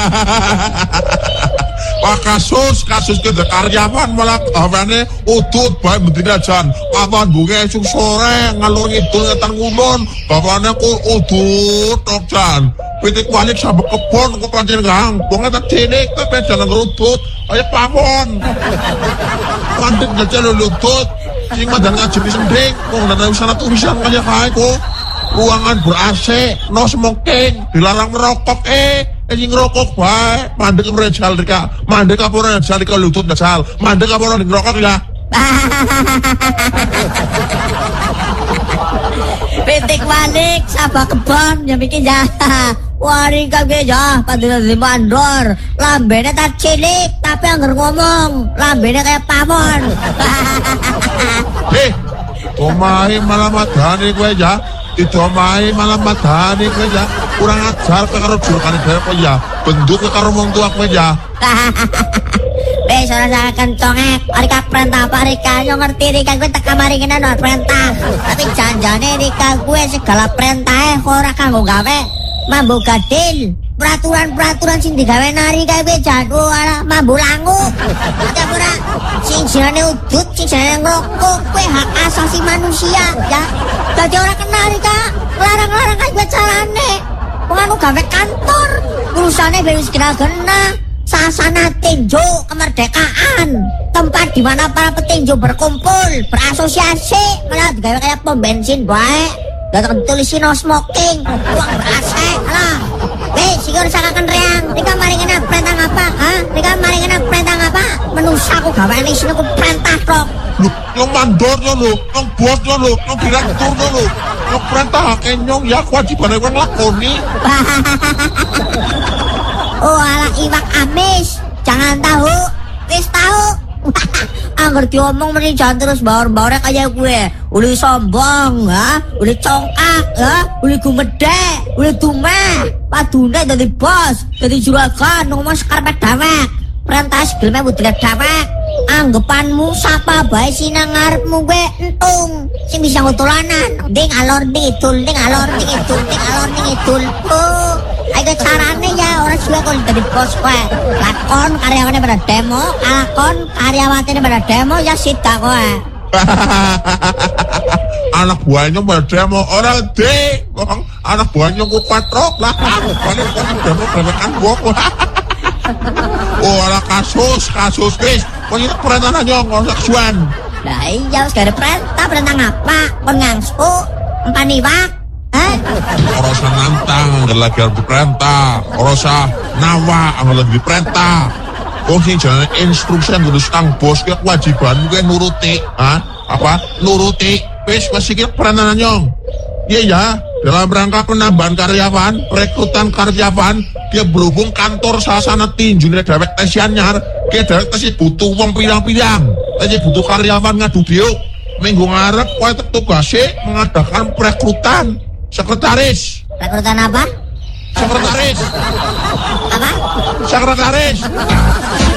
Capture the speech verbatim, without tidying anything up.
Wah kasus kasus ke karyawan malah kawane utut bae mendina jan kapan bunga esuk sore ngalor ngidul ngetan ngulon kawane ku utut tok jan pitik walik sampe kebon kok pancen gang wong eta cilik tapi jalan rutut kaya pawon pandeg ngajal lutut sing madan ngaji sending wong nang usana tulisan kaya kae kok ruangan ber-A C no smoking dilarang merokok eh Ini ngerokok baik, mandek merejal dika, mandek apa orang rejal dika lutut ngesal, mandek apa orang ngerokok ya. Pitik balik, sabah kebon, ya bikin ya. Wari kage ya, padahal di mandor, lambene tak cilik, tapi anggar ngomong, lambene kayak pamon. Hei, omahe malah madani gue ya. Itu omahe malah madani gue ya. Kurang ajar ke karo julukan dhewe kok ya. Bentuk ke karo wong tua kowe ya. Wis ora sak kencongek, Rika perintah apa Rika yo ngerti Rika kowe teka mari ngene no perintah. Tapi janjane Rika kowe segala perintahe ora kanggo gawe mambu gadil. Peraturan-peraturan sing digawe nari kae kowe jan ora mambu langu. Ya ora sing jenenge udut, sing jenenge ngrokok kowe hak asasi manusia ya. Dadi ora kena Rika. Larang-larang kae carane. Wong gawe kantor, urusane wis kena-kena. Sasana tinju kemerdekaan, tempat di mana para petinju berkumpul, berasosiasi, malah digawe kayak pom bensin baik. Datang tulis no smoking, uang ber-A C lah. Weh, sigur sakakan reang. Rika mari kena perintah apa? Ha? Rika mari kena perintah apa? Menusa aku gawe ini sini aku perintah kok. Lu, yang mandor lu, yang bos lu, yang direktur lu, yang perintah kenyong ya kewajiban yang lakoni. Oh ala iwak amis, jangan tahu, wis tahu. Angger diomong meni jangan terus baur-baure kayak gue. Uli sombong, ha? Uli congkak, ha? Uli gumedhe, uli dumeh. Padune dadi bos, dadi juragan ngomong sekarpet dawek. Perintah segelme budhe dawek. Anggepanmu sapa bae sinang ngarepmu kowe entung sing bisa ngutulanan. Ding alor ding idul, ding alor ding idul, ding alor ding idul. Oh, ayo carane ya ora juga kok dadi bos kowe. Lakon karyawane pada demo, lakon karyawatine pada demo ya sida kowe. Anak buahnya pada demo orang de, anak buahnya ku patrok lah. Balik demo kerekan gua. Oh, ala kasus, kasus guys. Pokoknya perintah nanya ngomong seksuan. Nah iya, segala perintah, perintah ngapa? Pengangsu, empan iwak. Eh? Orang usah nantang, nggak lagi harus diperintah. Orang usah nawa, nggak lagi diperintah. Oh sih, jangan instruksi yang harus tang bos, kayak kewajiban gue nuruti. Hah? Apa? Nuruti. Wes, masih kira perintah nanya. Iya ya, dalam rangka penambahan karyawan, rekrutan karyawan, dia berhubung kantor sasana tinju nih dewek tesianyar, dia dewek tesi butuh uang pilang-pilang, tesi butuh karyawan ngadu diuk, minggu ngarep, kau itu tugasnya mengadakan perekrutan sekretaris. Rekrutan apa? Sekretaris. Apa? Sekretaris.